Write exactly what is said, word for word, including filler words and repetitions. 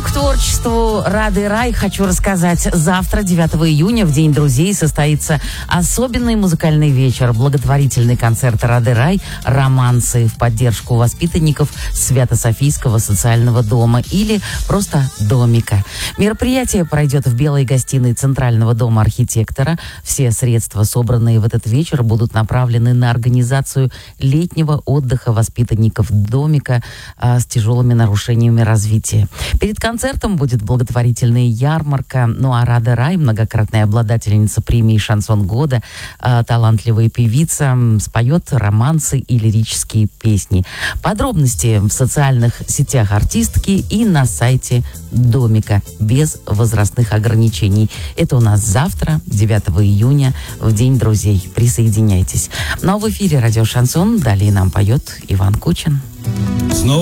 к творчеству Рады Рай хочу рассказать. Завтра, девятого июня, в День друзей, состоится особенный музыкальный вечер. Благотворительный концерт Рады Рай «Романсы» в поддержку воспитанников Свято-Софийского социального дома или просто домика. Мероприятие пройдет в белой гостиной Центрального дома архитектора. Все средства, собранные в этот вечер, будут направлены на организацию летнего отдыха воспитанников домика а, с тяжелыми нарушениями развития. Перед концертом будет благотворительная ярмарка. Ну а Рада Рай, многократная обладательница премии «Шансон года», э, талантливая певица, споет романсы и лирические песни. Подробности в социальных сетях артистки и на сайте домика без возрастных ограничений. Это у нас завтра, девятого июня, в День друзей. Присоединяйтесь. Ну а в эфире радио «Шансон» далее нам поет Иван Кучин. Снова